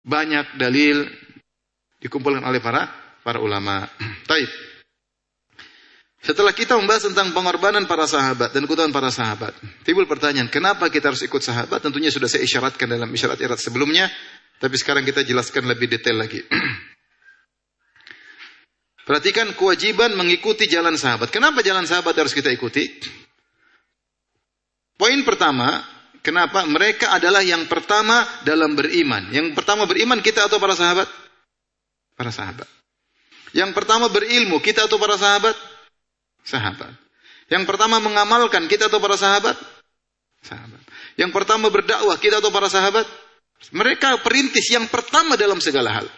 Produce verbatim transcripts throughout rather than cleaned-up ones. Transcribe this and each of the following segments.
banyak dalil dikumpulkan oleh para para ulama. Taib. Setelah kita membahas tentang pengorbanan para sahabat dan keutamaan para sahabat, timbul pertanyaan, kenapa kita harus ikut sahabat? Tentunya sudah saya isyaratkan dalam isyarat-isyarat sebelumnya, tapi sekarang kita jelaskan lebih detail lagi. Perhatikan kewajiban mengikuti jalan sahabat. Kenapa jalan sahabat harus kita ikuti? Poin pertama, kenapa? Mereka adalah yang pertama dalam beriman. Yang pertama beriman kita atau para sahabat? Para sahabat. Yang pertama berilmu kita atau para sahabat? Sahabat. Yang pertama mengamalkan kita atau para sahabat? Sahabat. Yang pertama berdakwah kita atau para sahabat? Mereka perintis yang pertama dalam segala hal.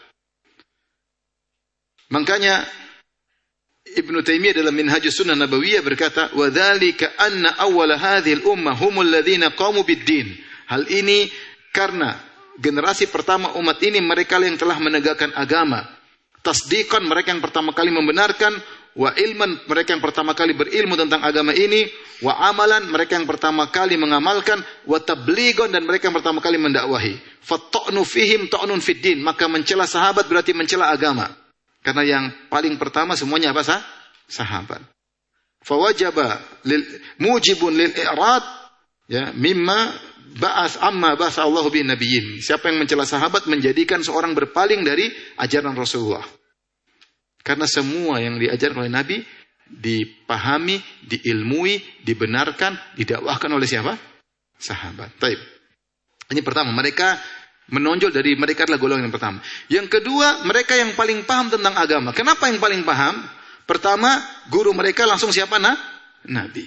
Makanya Ibnu Taimiyah dalam Minhajus Sunnah Nabawiyah berkata, "Wa dzalika anna awwala hadhil ummah humul ladzina qamu bid-din." Hal ini karena generasi pertama umat ini mereka yang telah menegakkan agama. Tasdiqan, mereka yang pertama kali membenarkan, wa ilman, mereka yang pertama kali berilmu tentang agama ini, wa amalan, mereka yang pertama kali mengamalkan, wa tablighon, dan mereka yang pertama kali mendakwahi. Fatta'nu fihim ta'nun fid din, maka mencela sahabat berarti mencela agama. Karena yang paling pertama semuanya apa sah? Sahabat. Fawajaba lil mujibun lil i'rad ya mimma ba'as amma ba'asa Allahu bin nabiyyin. Siapa yang mencela sahabat menjadikan seorang berpaling dari ajaran Rasulullah. Karena semua yang diajarkan oleh Nabi dipahami, diilmui, dibenarkan, didakwahkan oleh siapa? Sahabat. Taib. Ini pertama, mereka menonjol dari mereka adalah golongan yang pertama. Yang kedua, mereka yang paling paham tentang agama. Kenapa yang paling paham? Pertama, guru mereka langsung siapa? Nah, Nabi.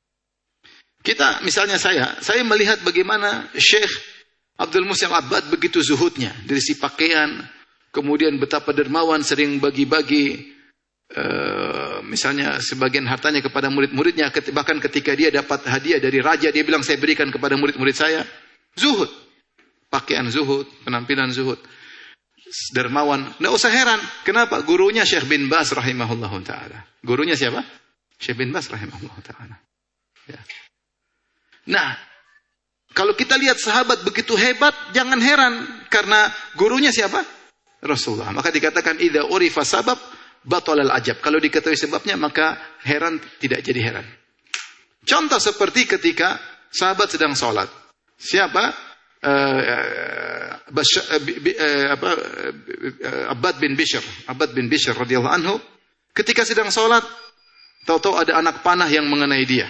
Kita, misalnya saya, saya melihat bagaimana Syekh Abdul Muhsin Al-Abbad begitu zuhudnya. Dari si pakaian, kemudian betapa dermawan sering bagi-bagi, uh, misalnya sebagian hartanya kepada murid-muridnya. Bahkan ketika dia dapat hadiah dari raja, dia bilang saya berikan kepada murid-murid saya. Zuhud. Pakaian zuhud, penampilan zuhud. Dermawan. Tidak usah heran. Kenapa? Gurunya Syekh bin Baz rahimahullahu ta'ala. Gurunya siapa? Syekh bin Baz rahimahullahu ta'ala. Ya. Nah, kalau kita lihat sahabat begitu hebat, jangan heran. Karena gurunya siapa? Rasulullah. Maka dikatakan, idza urifa sabab, batalal ajab. Kalau diketahui sebabnya, maka heran tidak jadi heran. Contoh seperti ketika sahabat sedang sholat. Siapa? Uh, uh, Basy- uh, uh, apa, uh, Abbad bin Bishr, Abbad bin Bishr radhiyallahu anhu, ketika sedang sholat, tahu-tahu ada anak panah yang mengenai dia.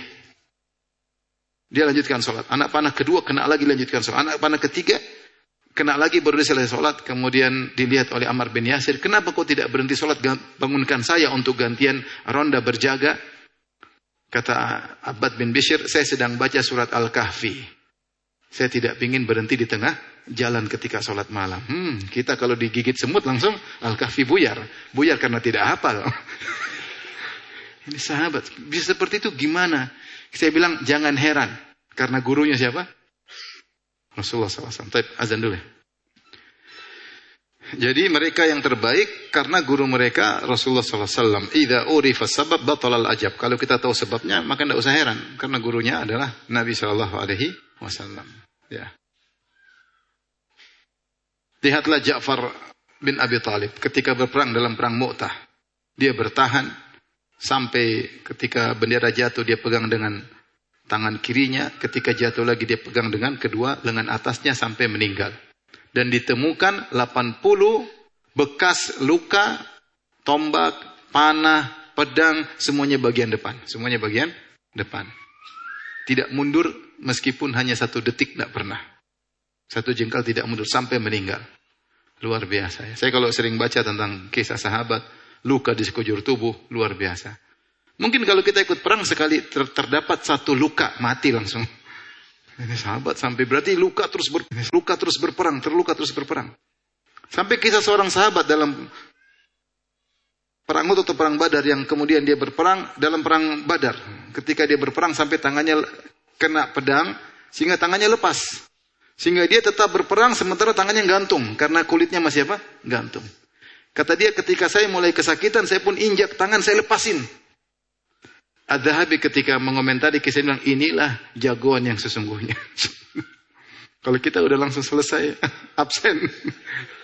Dia lanjutkan sholat. Anak panah kedua kena lagi, lanjutkan sholat. Anak panah ketiga kena lagi, baru dia selesai sholat. Kemudian dilihat oleh Ammar bin Yasir, kenapa kau tidak berhenti sholat, bangunkan saya untuk gantian ronda berjaga. Kata Abbad bin Bishr, saya sedang baca surat Al-Kahfi. Saya tidak ingin berhenti di tengah jalan ketika sholat malam. Hmm, kita kalau digigit semut langsung Al-Kahfi buyar. Buyar karena tidak hafal. Ini sahabat. Bisa seperti itu gimana? Saya bilang jangan heran. Karena gurunya siapa? Rasulullah shallallahu alaihi wasallam. Taib, azan dulu. Jadi mereka yang terbaik karena guru mereka Rasulullah shallallahu alaihi wasallam. Idza urifa sabab batalal ajab. Kalau kita tahu sebabnya maka tidak usah heran. Karena gurunya adalah Nabi shallallahu alaihi wasallam. Ya. Lihatlah Ja'far bin Abi Thalib ketika berperang dalam perang Mu'tah. Dia bertahan sampai ketika bendera jatuh dia pegang dengan tangan kirinya, ketika jatuh lagi dia pegang dengan kedua lengan atasnya sampai meninggal. Dan ditemukan delapan puluh bekas luka, tombak, panah, pedang, semuanya bagian depan, semuanya bagian depan. Tidak mundur meskipun hanya satu detik, tidak pernah. Satu jengkal tidak mundur sampai meninggal. Luar biasa. Ya. Saya kalau sering baca tentang kisah sahabat, luka di sekujur tubuh, luar biasa. Mungkin kalau kita ikut perang sekali ter- terdapat satu luka, mati langsung. Ini sahabat sampai berarti luka terus ber, luka terus berperang, terluka terus berperang. Sampai kisah seorang sahabat dalam perang Uhud atau perang Badar yang kemudian dia berperang dalam perang Badar. Ketika dia berperang sampai tangannya kena pedang sehingga tangannya lepas. Sehingga dia tetap berperang sementara tangannya gantung karena kulitnya masih apa? Gantung. Kata dia, ketika saya mulai kesakitan saya pun injak tangan, saya lepasin. Adz-Dzahabi ketika mengomentari kisah ini bilang, inilah jagoan yang sesungguhnya. Kalau kita udah langsung selesai absen.